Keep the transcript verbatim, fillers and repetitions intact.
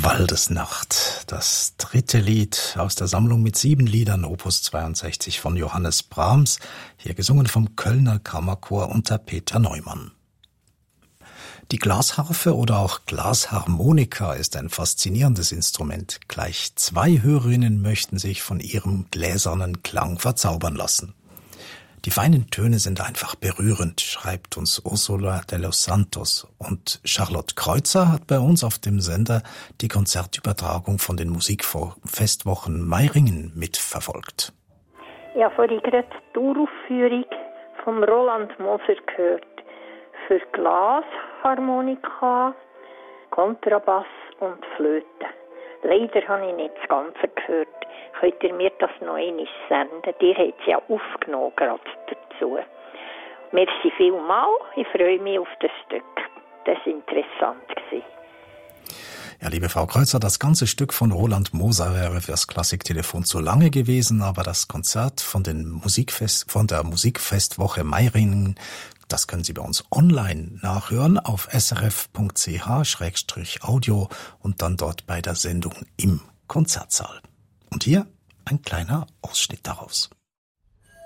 Waldesnacht, das dritte Lied aus der Sammlung mit sieben Liedern, Opus zweiundsechzig von Johannes Brahms, hier gesungen vom Kölner Kammerchor unter Peter Neumann. Die Glasharfe oder auch Glasharmonika ist ein faszinierendes Instrument. Gleich zwei Hörerinnen möchten sich von ihrem gläsernen Klang verzaubern lassen. Die feinen Töne sind einfach berührend, schreibt uns Ursula de los Santos. Und Charlotte Kreuzer hat bei uns auf dem Sender die Konzertübertragung von den Musikfestwochen Meiringen mitverfolgt. Ja, vorhin gerade die Uraufführung von Roland Moser gehört. Für Glasharmonika, Kontrabass und Flöte. Leider habe ich nicht das Ganze gehört. Könnt ihr mir das noch einmal senden? Ihr habt es ja aufgenommen gerade dazu. Merci vielmal. Ich freue mich auf das Stück. Das war interessant. Ja, liebe Frau Kreuzer, das ganze Stück von Roland Moser wäre fürs Klassiktelefon zu lange gewesen, aber das Konzert von, den Musikfest, von der Musikfestwoche Meiringen, das können Sie bei uns online nachhören auf s r f punkt c h Schrägstrich audio und dann dort bei der Sendung im Konzertsaal. Und hier ein kleiner Ausschnitt daraus.